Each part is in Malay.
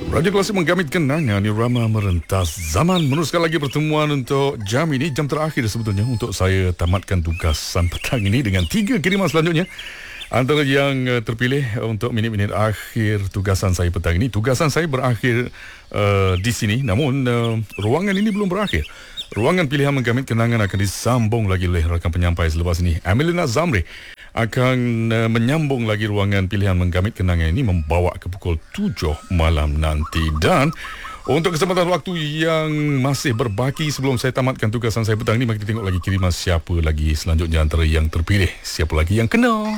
Radio Klasik menggamit kenangan irama merentas zaman. Meneruskan lagi pertemuan untuk jam ini, jam terakhir sebetulnya untuk saya tamatkan tugasan petang ini dengan 3 kiriman selanjutnya. Antara yang terpilih untuk minit-minit akhir tugasan saya petang ini. Tugasan saya berakhir di sini, namun ruangan ini belum berakhir. Ruangan pilihan menggamit kenangan akan disambung lagi oleh rakan penyampai selepas ini. Amelina Zamri akan menyambung lagi ruangan pilihan menggamit kenangan ini membawa ke pukul 7 malam nanti. Dan untuk kesempatan waktu yang masih berbaki sebelum saya tamatkan tugasan saya petang ini, mari kita tengok lagi kiriman siapa lagi selanjutnya antara yang terpilih. Siapa lagi yang kena?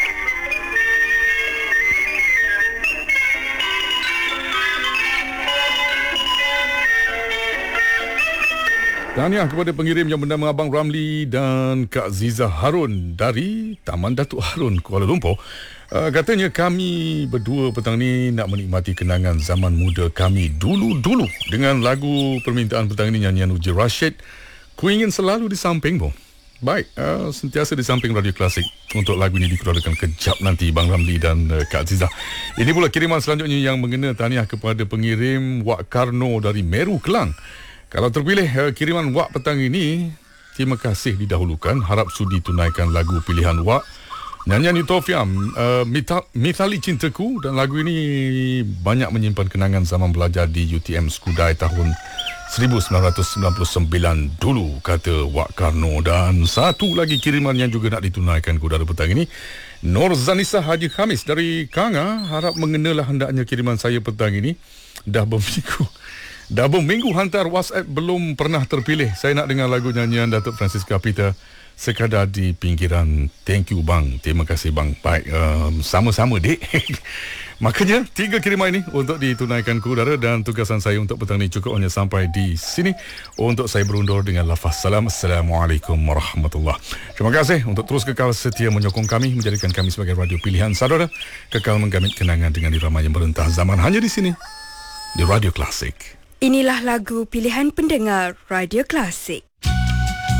Tahniah kepada pengirim yang bernama Abang Ramli dan Kak Ziza Harun dari Taman Datuk Harun, Kuala Lumpur. Katanya kami berdua petang ni nak menikmati kenangan zaman muda kami dulu-dulu dengan lagu permintaan petang ini, nyanyian Uji Rashid, Ku Ingin Selalu di Sampingmu. Baik, sentiasa di samping Radio Klasik untuk lagu ini dikeluarkan kejap nanti, Bang Ramli dan Kak Ziza. Ini pula kiriman selanjutnya yang mengena tahniah kepada pengirim Wak Karno dari Meru, Kelang. Kalau terpilih kiriman Wak petang ini, terima kasih didahulukan. Harap sudi tunaikan lagu pilihan Wak, nyanyian Utopia, Mithali Cintaku. Dan lagu ini banyak menyimpan kenangan zaman belajar di UTM Skudai tahun 1999 dulu, kata Wak Karno. Dan satu lagi kiriman yang juga nak ditunaikan ke udara petang ini, Nur Zanisa Haji Khamis dari Kanga. Harap mengenalah hendaknya kiriman saya petang ini. Dah berminggu hantar WhatsApp belum pernah terpilih. Saya nak dengar lagu nyanyian Datuk Francisca Peter, Sekadar di Pinggiran. Thank you bang. Terima kasih bang. Baik, sama-sama dek. Makanya 3 kiriman ini untuk ditunaikan ke udara, dan tugasan saya untuk petang ini cukup hanya sampai di sini. Untuk saya berundur dengan lafaz salam. Assalamualaikum warahmatullahi. Terima kasih untuk terus kekal setia menyokong kami, menjadikan kami sebagai radio pilihan saudara. Kekal menggamit kenangan dengan irama yang merentas zaman hanya di sini, di Radio Klasik. Inilah lagu pilihan pendengar Radio Klasik.